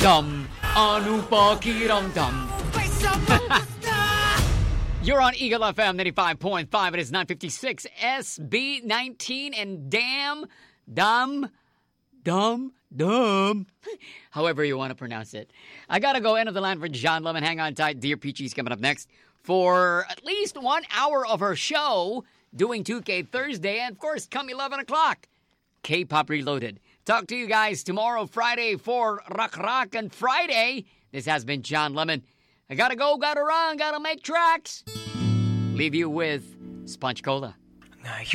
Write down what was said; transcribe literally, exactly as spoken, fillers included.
dum. Ano pakiramdam? You're on Eagle F M ninety-five point five. It is nine fifty-six S B nineteen and damn, dumb, dumb, dumb. However you want to pronounce it. I gotta go end of the line for John Lemon. Hang on tight. Dear Peachy's coming up next for at least one hour of her show doing two K Thursday. And of course, come eleven o'clock, K-Pop Reloaded. Talk to you guys tomorrow, Friday, for Rock Rock and Friday. This has been John Lemon. I gotta go, gotta run, gotta make tracks. Leave you with Sponge Cola.